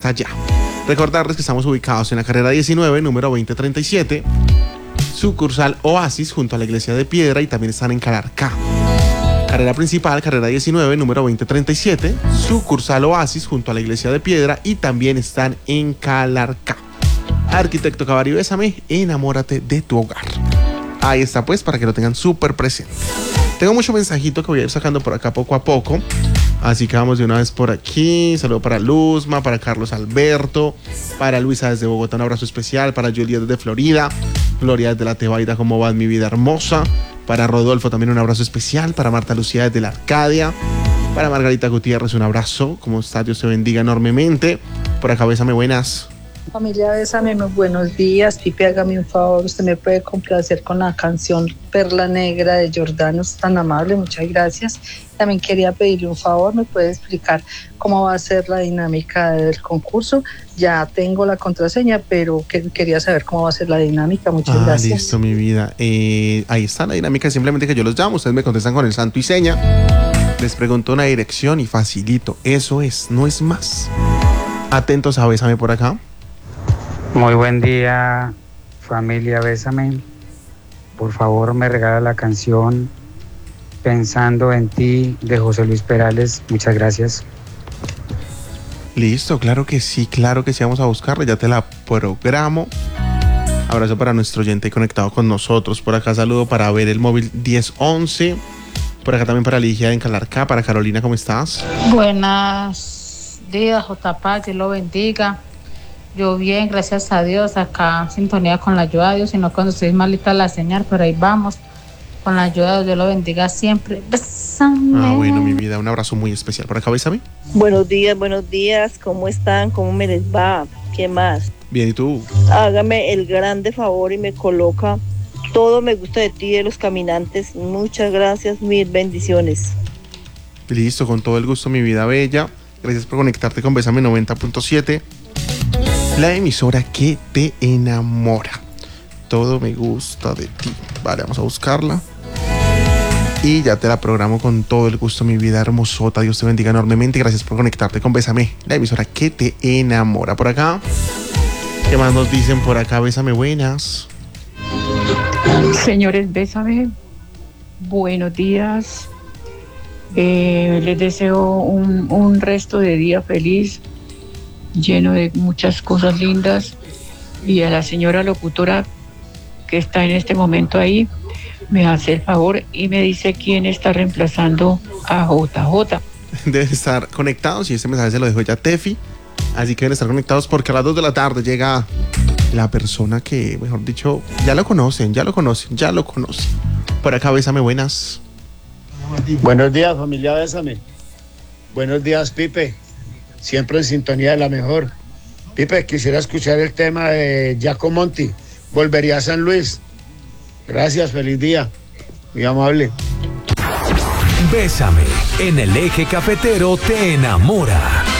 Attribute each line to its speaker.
Speaker 1: allá. Recordarles que estamos ubicados en la carrera 19, número 2037, sucursal Oasis, junto a la iglesia de Piedra, y también están en Calarcá. Carrera principal, carrera 19, número 2037, sucursal Oasis, junto a la iglesia de Piedra, y también están en Calarcá. Arquitecto Cavalli, bésame, enamórate de tu hogar. Ahí está, pues, para que lo tengan súper presente. Tengo mucho mensajito que voy a ir sacando por acá poco a poco, así que vamos de una vez por aquí. Saludo para Luzma, para Carlos Alberto, para Luisa desde Bogotá, un abrazo especial, para Juliet desde Florida, Gloria desde La Tebaida, ¿cómo va mi vida hermosa? Para Rodolfo también un abrazo especial, para Marta Lucía desde La Arcadia, para Margarita Gutiérrez un abrazo, ¿cómo está? Dios te bendiga enormemente. Por acá, bésame, buenas.
Speaker 2: Familia, bésame, muy buenos días. Pipe, hágame un favor, usted me puede complacer con la canción Perla Negra de Jordano, es tan amable, muchas gracias. También quería pedirle un favor, me puede explicar cómo va a ser la dinámica del concurso. Ya tengo la contraseña, pero quería saber cómo va a ser la dinámica. Muchas gracias.
Speaker 1: Listo, mi vida. Ahí está la dinámica, simplemente que yo los llamo, ustedes me contestan con el santo y seña, les pregunto una dirección y facilito, eso es, no es más. Atentos a Bésame por acá.
Speaker 3: Muy buen día, familia, bésame. Por favor, me regala la canción Pensando en ti de José Luis Perales. Muchas gracias.
Speaker 1: Listo, claro que sí, vamos a buscarla, ya te la programo. Abrazo para nuestro oyente conectado con nosotros. Por acá saludo para ver el móvil 1011. Por acá también para Ligia en Calarcá. Para Carolina, ¿cómo estás?
Speaker 4: Buenos días, J. Dios lo bendiga. Yo bien, gracias a Dios, acá en sintonía con la ayuda de Dios, sino cuando estoy malita la señal, pero ahí vamos, con la ayuda de Dios, Dios lo bendiga siempre. Bésame.
Speaker 1: Bueno, mi vida, un abrazo muy especial. Por acá, bésame.
Speaker 5: Buenos días, ¿cómo están? ¿Cómo me les va? ¿Qué más?
Speaker 1: Bien, ¿y tú?
Speaker 5: Hágame el grande favor y me coloca Todo me gusta de ti, de Los Caminantes. Muchas gracias, mil bendiciones.
Speaker 1: Listo, con todo el gusto, mi vida bella. Gracias por conectarte con Bésame 90.7. La emisora que te enamora. Todo me gusta de ti. Vale, vamos a buscarla. Y ya te la programo con todo el gusto, mi vida hermosota. Dios te bendiga enormemente. Gracias por conectarte con Bésame, la emisora que te enamora. Por acá, ¿qué más nos dicen por acá? Bésame, buenas.
Speaker 6: Señores, bésame. Buenos días. Les deseo un resto de día feliz, lleno de muchas cosas lindas, y a la señora locutora que está en este momento ahí me hace el favor y me dice quién está reemplazando a JJ.
Speaker 1: Deben estar conectados y este mensaje se lo dejó ya Tefi, así que deben estar conectados porque a las 2 de la tarde llega la persona que, mejor dicho, ya lo conocen. Por acá, bésame, buenas.
Speaker 7: Buenos días, familia, bésame. Buenos días, Pipe. Siempre en sintonía de la mejor. Pipe, quisiera escuchar el tema de Giacomo Monti. Volvería a San Luis. Gracias, feliz día. Muy amable.
Speaker 8: Bésame, en el Eje Cafetero te enamora.